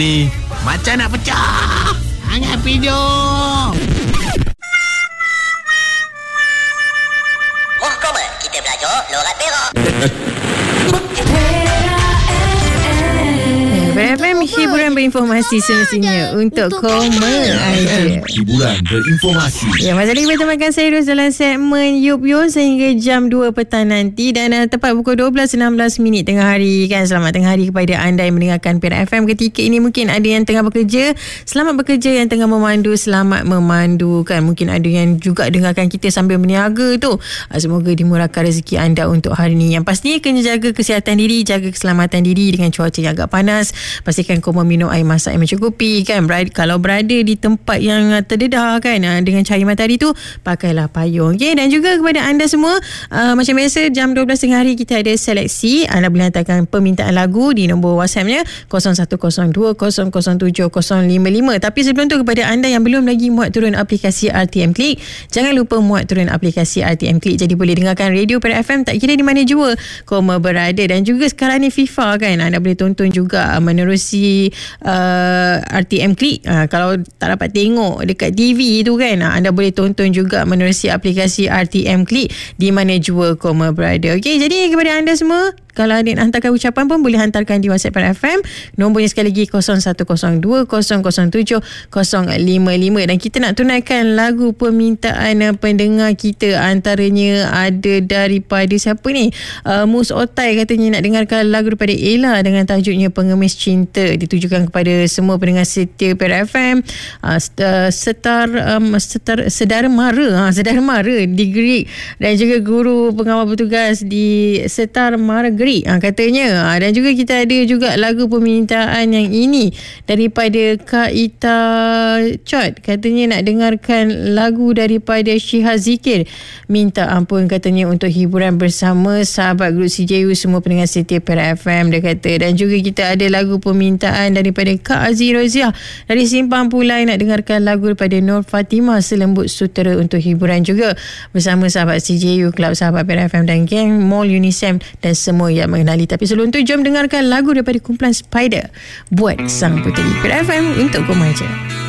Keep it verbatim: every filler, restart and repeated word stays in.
Macam nak pecah. Hangat pijok. Mahkamah kita belajar lorat perak. F M hiburan berinformasi semestinya untuk koma aja. Hiburan berinformasi. Ya, masa lagi bertemakan saya Ros dalam segmen Yup Yo sehingga jam dua petang nanti dan uh, tepat pukul dua belas enam belas minit tengah hari kan. Selamat tengah hari kepada anda yang mendengarkan Perak F M ketika ini. Mungkin ada yang tengah bekerja, selamat bekerja. Yang tengah memandu, selamat memandu kan. Mungkin ada yang juga dengarkan kita sambil berniaga tu. Uh, semoga dimurahkan rezeki anda untuk hari ini. Yang pastinya kena jaga kesihatan diri, jaga keselamatan diri dengan cuaca yang agak panas. Pastikan kau minum air masak yang mencukupi kan. Berada, kalau berada di tempat yang terdedah kan dengan cahaya matahari tu, pakailah payung. Okay? Dan juga kepada anda semua, uh, macam biasa jam dua belas tengah hari kita ada seleksi. Anda boleh hantarkan permintaan lagu di nombor WhatsAppnya kosong satu kosong dua kosong kosong tujuh kosong lima lima. Tapi sebelum tu, kepada anda yang belum lagi muat turun aplikasi R T M Click, jangan lupa muat turun aplikasi R T M Click. Jadi boleh dengarkan radio Perak F M tak kira di mana jua kau berada. Dan juga sekarang ni FIFA kan, anda boleh tonton juga menerusi uh, R T M Click. Uh, kalau tak dapat tengok dekat T V tu kan, uh, anda boleh tonton juga menerusi aplikasi R T M Click di mana jua kau berada. Okey, jadi kepada anda semua, kalau ada nak hantarkan ucapan pun boleh hantarkan di WhatsApp Perak F M. Nombornya sekali lagi kosong satu kosong dua kosong kosong tujuh kosong lima lima. Dan kita nak tunaikan lagu permintaan pendengar kita. Antaranya ada daripada siapa ni? Uh, Mus Otai katanya nak dengarkan lagu daripada Ella dengan tajuknya Pengemis Cinta. Ditujukan kepada semua pendengar setia Perak F M. Uh, setar, um, setar Sedara Mara. Ha, Sedara Mara di Gerik. Dan juga guru pengawal bertugas di Setar Mara Gerik, ha, katanya. Ha, dan juga kita ada juga lagu permintaan yang ini daripada Kak Ita Chot. Katanya nak dengarkan lagu daripada Syiha Zikir, Minta Ampun, katanya untuk hiburan bersama sahabat grup C J U, semua pendengar setia Perak F M, dia kata. Dan juga kita ada lagu permintaan daripada Kak Aziz Roziah dari Simpang Pulai, nak dengarkan lagu daripada Nur Fatimah, Selembut Sutera, untuk hiburan juga bersama sahabat C J U, Kelab Sahabat Perak F M dan geng Mall Unisem dan semua yang mengenali. Tapi sebelum tu, jom dengarkan lagu daripada kumpulan Spider, Buat Sang Puteri. Perak F M untuk kau aja.